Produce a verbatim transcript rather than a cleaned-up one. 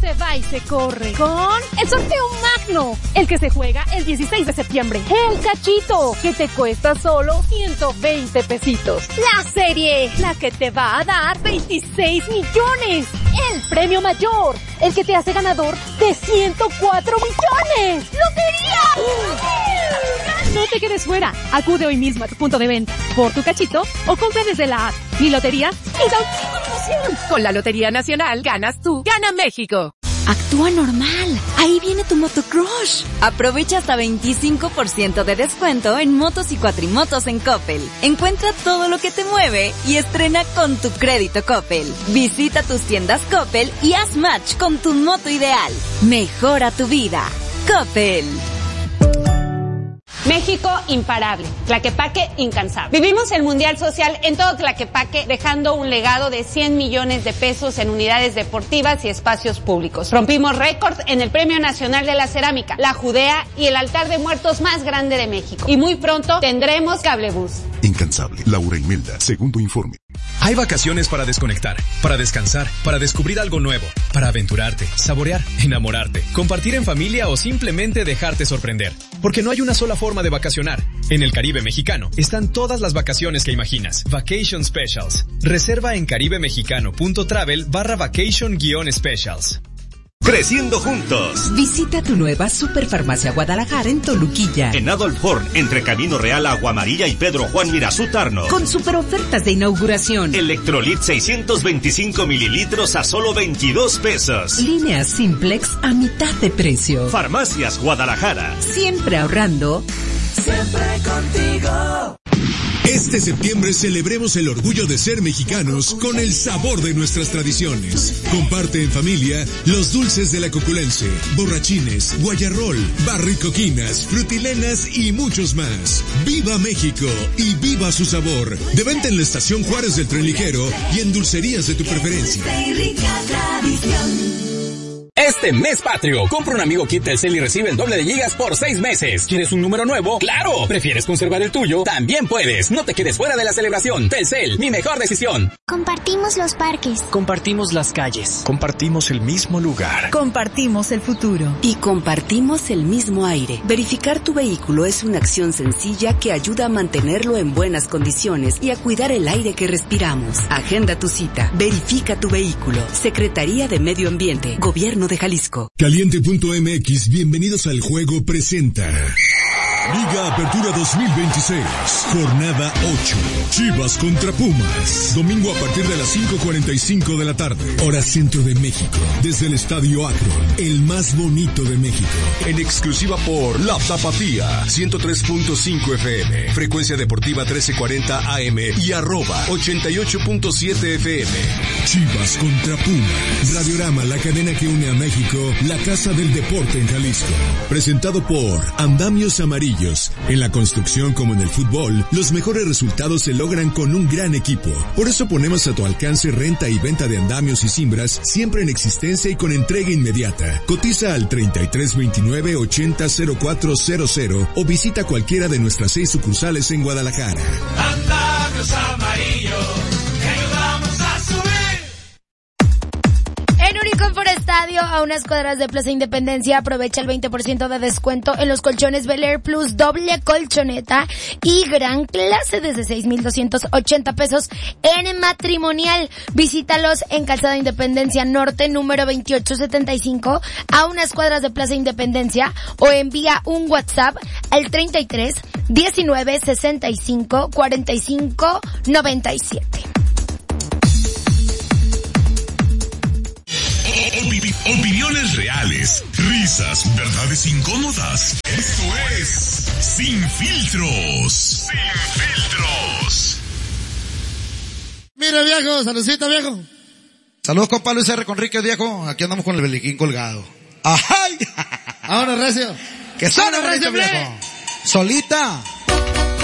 se va y se corre con el sorteo magno, el que se juega el dieciséis de septiembre. El cachito, que te cuesta solo ciento veinte pesitos. La serie, la que te va a dar veintiséis millones. El premio mayor, el que te hace ganador de ciento cuatro millones. ¡Lotería! No te quedes fuera. Acude hoy mismo a tu punto de venta por tu cachito o compra desde la app. Mi lotería es automoción. Con la Lotería Nacional ganas tú, gana México. Actúa normal. Ahí viene tu motocrush. Aprovecha hasta veinticinco por ciento de descuento en motos y cuatrimotos en Coppel. Encuentra todo lo que te mueve y estrena con tu crédito Coppel. Visita tus tiendas Coppel y haz match con tu moto ideal. Mejora tu vida. Coppel. México imparable, Tlaquepaque incansable. Vivimos el Mundial Social en todo Tlaquepaque, dejando un legado de cien millones de pesos en unidades deportivas y espacios públicos. Rompimos récord en el Premio Nacional de la Cerámica, la Judea y el altar de muertos más grande de México. Y muy pronto tendremos cablebús. Incansable, Laura Imelda, segundo informe. Hay vacaciones para desconectar, para descansar, para descubrir algo nuevo, para aventurarte, saborear, enamorarte, compartir en familia o simplemente dejarte sorprender. Porque no hay una sola forma de vacacionar. En el Caribe mexicano están todas las vacaciones que imaginas. Vacation Specials. Reserva en caribemexicano.travel barra vacation guión specials. Creciendo juntos. Visita tu nueva Superfarmacia Guadalajara en Toluquilla. En Adolf Horn, entre Camino Real, Agua Amarilla y Pedro Juan Mirazú Tarno. Con super ofertas de inauguración. Electrolit seiscientos veinticinco mililitros a solo veintidós pesos. Línea Simplex a mitad de precio. Farmacias Guadalajara. Siempre ahorrando. Siempre contigo. Este septiembre celebremos el orgullo de ser mexicanos con el sabor de nuestras tradiciones. Comparte en familia los dulces de la Coculense, borrachines, guayarrol, barricoquinas, frutilenas y muchos más. ¡Viva México y viva su sabor! De venta en la Estación Juárez del Tren Ligero y en dulcerías de tu preferencia. Este mes patrio, compra un amigo kit Telcel y recibe el doble de gigas por seis meses. ¿Quieres un número nuevo? ¡Claro! ¿Prefieres conservar el tuyo? También puedes. No te quedes fuera de la celebración. Telcel, mi mejor decisión. Compartimos los parques. Compartimos las calles. Compartimos el mismo lugar. Compartimos el futuro. Y compartimos el mismo aire. Verificar tu vehículo es una acción sencilla que ayuda a mantenerlo en buenas condiciones y a cuidar el aire que respiramos. Agenda tu cita. Verifica tu vehículo. Secretaría de Medio Ambiente. Gobierno de Jalisco. Caliente punto m x, bienvenidos al juego presenta Liga Apertura dos mil veintiséis, jornada ocho, Chivas contra Pumas, domingo a partir de las cinco cuarenta y cinco de la tarde, hora centro de México, desde el Estadio Akron, el más bonito de México, en exclusiva por La Tapatía, ciento tres punto cinco F M, frecuencia deportiva trece cuarenta A M y arroba ochenta y ocho punto siete F M. Chivas contra Pumas, Radiorama, la cadena que une a México, la casa del deporte en Jalisco, presentado por Andamios Amarillos. En la construcción como en el fútbol, los mejores resultados se logran con un gran equipo. Por eso ponemos a tu alcance renta y venta de andamios y cimbras, siempre en existencia y con entrega inmediata. Cotiza al treinta y tres veintinueve ochenta cero cuatro cero cero o visita cualquiera de nuestras seis sucursales en Guadalajara. Andamios Amarillos, te ayudamos a subir. En Unicom por Estadio, a unas cuadras de Plaza Independencia, aprovecha el veinte por ciento de descuento en los colchones Bel Air Plus doble colchoneta y gran clase desde seis mil doscientos ochenta pesos en matrimonial. Visítalos en Calzada Independencia Norte, número veintiocho setenta y cinco, a unas cuadras de Plaza Independencia, o envía un WhatsApp al treinta y tres diecinueve sesenta y cinco cuarenta y cinco noventa y siete. Opiniones reales, risas, verdades incómodas. Esto es Sin Filtros. Sin Filtros. Mira, viejo, saludcita, viejo. Saludos, compa Luis R. Conrique, viejo. Aquí andamos con el beliquín colgado. ¡Ay! Ahora, recio. Que suena, recio, viejo. Solita.